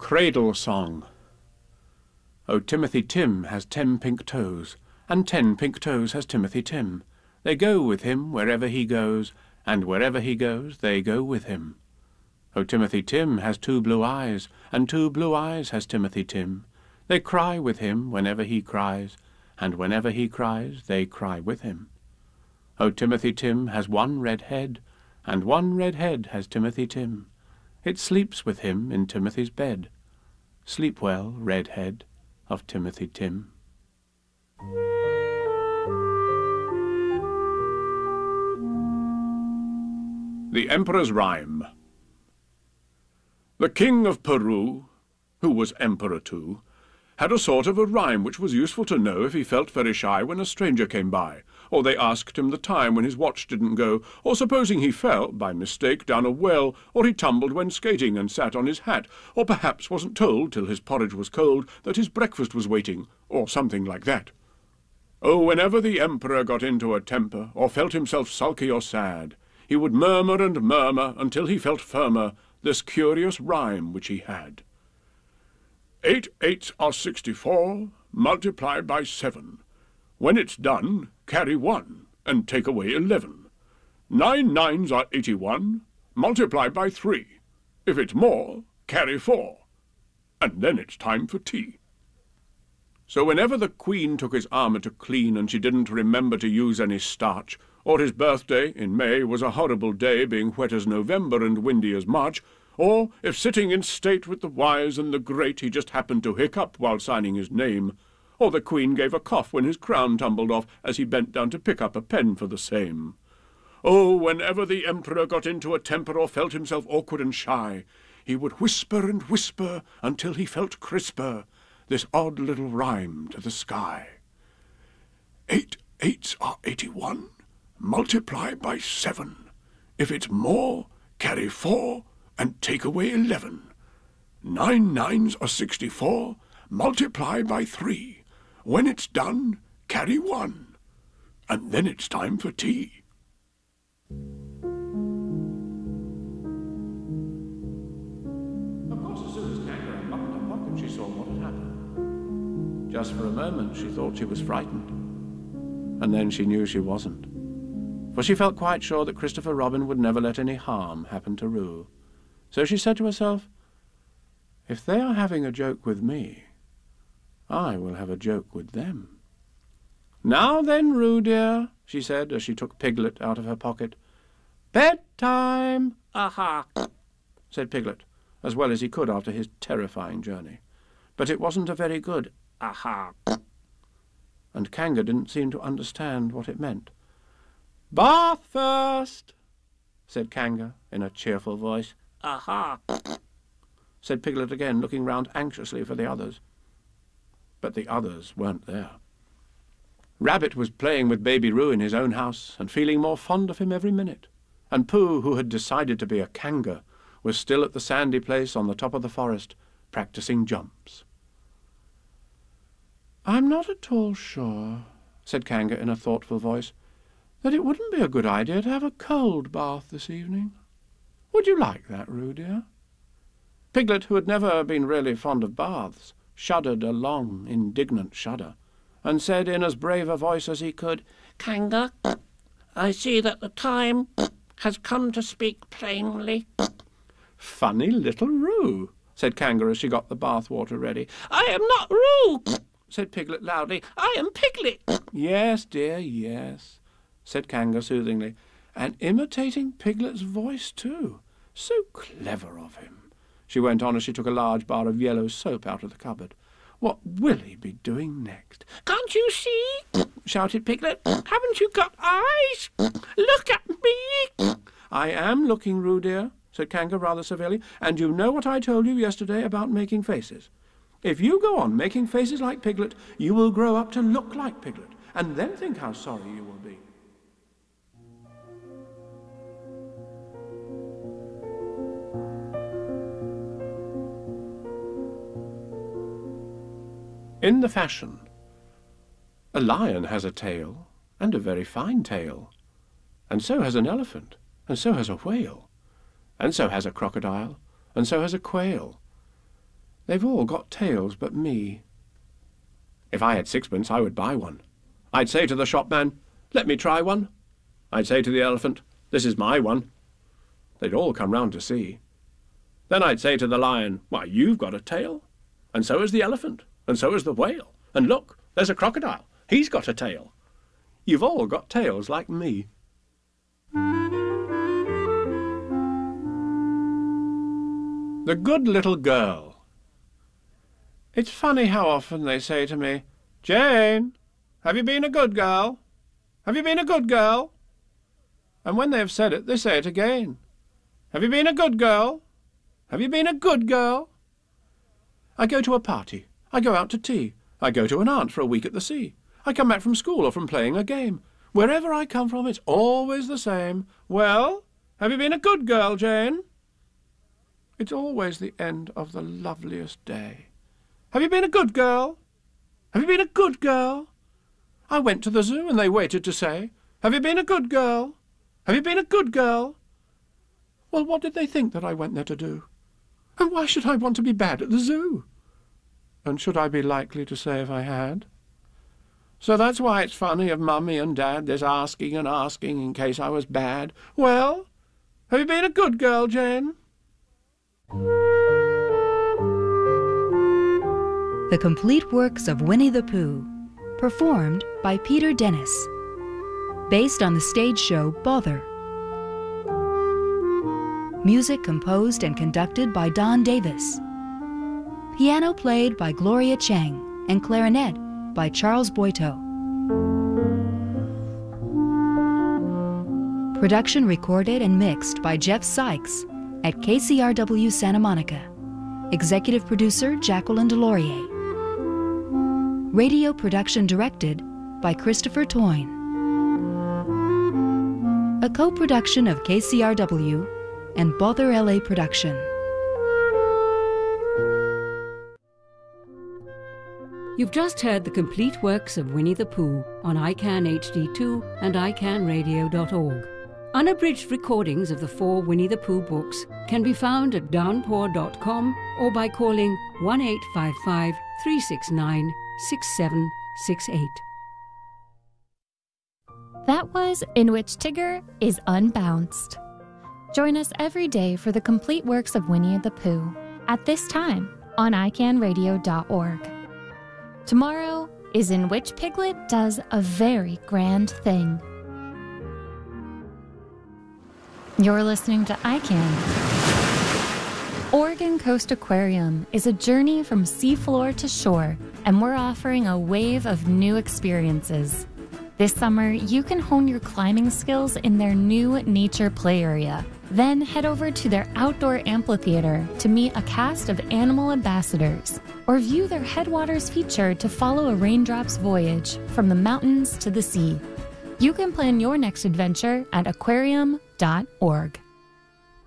Cradle Song. O Timothy Tim has 10 pink toes, and 10 pink toes has Timothy Tim. They go with him wherever he goes, and wherever he goes they go with him. O Timothy Tim has 2 blue eyes, and 2 blue eyes has Timothy Tim. They cry with him whenever he cries, and whenever he cries they cry with him. O Timothy Tim has 1 red head, and 1 red head has Timothy Tim. It sleeps with him in Timothy's bed. Sleep well, red head of Timothy Tim. The Emperor's Rhyme. The King of Peru, who was emperor too, had a sort of a rhyme which was useful to know if he felt very shy when a stranger came by, or they asked him the time when his watch didn't go, or supposing he fell, by mistake, down a well, or he tumbled when skating and sat on his hat, or perhaps wasn't told, till his porridge was cold, that his breakfast was waiting, or something like that. Oh, whenever the emperor got into a temper, or felt himself sulky or sad, he would murmur and murmur until he felt firmer this curious rhyme which he had. 8 8s are 64, multiply by 7. When it's done, carry 1, and take away 11. 9 9s are 81, multiply by 3. If it's more, carry 4. And then it's time for tea. So whenever the Queen took his armour to clean and she didn't remember to use any starch, or his birthday in May was a horrible day, being wet as November and windy as March, or if sitting in state with the wise and the great he just happened to hiccup while signing his name, or the Queen gave a cough when his crown tumbled off as he bent down to pick up a pen for the same. Oh, whenever the Emperor got into a temper or felt himself awkward and shy, he would whisper and whisper until he felt crisper this odd little rhyme to the sky. 8 8s are 81, multiply by 7. If it's more, carry 4, and take away 11. 9 9s are 64, multiply by 3. When it's done, carry 1. And then it's time for tea. Of course, as soon as Kangaroo unbuttoned her pocket, she saw what had happened. Just for a moment, she thought she was frightened. And then she knew she wasn't. For she felt quite sure that Christopher Robin would never let any harm happen to Roo. So she said to herself, if they are having a joke with me, I will have a joke with them. Now then, Roo dear, she said as she took Piglet out of her pocket. Bedtime! Aha! Said Piglet, as well as he could after his terrifying journey. But it wasn't a very good aha. And Kanga didn't seem to understand what it meant. Bath first, said Kanga in a cheerful voice. Aha, said Piglet again, looking round anxiously for the others. But the others weren't there. Rabbit was playing with Baby Roo in his own house and feeling more fond of him every minute. And Pooh, who had decided to be a Kanga, was still at the sandy place on the top of the forest, practising jumps. I'm not at all sure, said Kanga in a thoughtful voice, that it wouldn't be a good idea to have a cold bath this evening. Would you like that, Roo dear? Piglet, who had never been really fond of baths, shuddered a long, indignant shudder, and said in as brave a voice as he could, Kanga, I see that the time has come to speak plainly. Funny little Roo, said Kanga as she got the bath water ready. I am not Roo, said Piglet loudly. I am Piglet. Yes, dear, yes, said Kanga soothingly, and imitating Piglet's voice too. So clever of him, she went on as she took a large bar of yellow soap out of the cupboard. What will he be doing next? Can't you see? Shouted Piglet. Haven't you got eyes? Look at me. I am looking, Roo dear, said Kanga rather severely, and you know what I told you yesterday about making faces. If you go on making faces like Piglet, you will grow up to look like Piglet, and then think how sorry you will be. In the fashion. A lion has a tail, and a very fine tail, and so has an elephant, and so has a whale, and so has a crocodile, and so has a quail. They've all got tails but me. If I had sixpence, I would buy one. I'd say to the shopman, let me try one. I'd say to the elephant, this is my one. They'd all come round to see. Then I'd say to the lion, why, you've got a tail. And so has the elephant, and so has the whale. And look, there's a crocodile. He's got a tail. You've all got tails like me. The Good Little Girl. It's funny how often they say to me, Jane, have you been a good girl? Have you been a good girl? And when they have said it, they say it again. Have you been a good girl? Have you been a good girl? I go to a party. I go out to tea. I go to an aunt for a week at the sea. I come back from school or from playing a game. Wherever I come from, it's always the same. Well, have you been a good girl, Jane? It's always the end of the loveliest day. Have you been a good girl? Have you been a good girl? I went to the zoo and they waited to say, have you been a good girl? Have you been a good girl? Well, what did they think that I went there to do? And why should I want to be bad at the zoo? And should I be likely to say if I had? So that's why it's funny of Mummy and Dad, this asking and asking in case I was bad. Well, have you been a good girl, Jane? The Complete Works of Winnie the Pooh, performed by Peter Dennis, based on the stage show Bother. Music composed and conducted by Don Davis. Piano played by Gloria Chang and clarinet by Charles Boito. Production recorded and mixed by Jeff Sykes at KCRW Santa Monica. Executive producer Jacqueline Delorier. Radio production directed by Christopher Toyne. A co-production of KCRW and Bother LA Production. You've just heard the complete works of Winnie the Pooh on ICANN HD2 and ICANNradio.org. Unabridged recordings of the 4 Winnie the Pooh books can be found at downpour.com or by calling 1-855-369-6768. That was In Which Tigger is Unbounced. Join us every day for the complete works of Winnie the Pooh at this time on ICANNradio.org. Tomorrow is In Which Piglet Does a Very Grand Thing. You're listening to ICANN. Oregon Coast Aquarium is a journey from seafloor to shore, and we're offering a wave of new experiences. This summer, you can hone your climbing skills in their new nature play area. Then head over to their outdoor amphitheater to meet a cast of animal ambassadors, or view their Headwaters feature to follow a raindrop's voyage from the mountains to the sea. You can plan your next adventure at aquarium.org.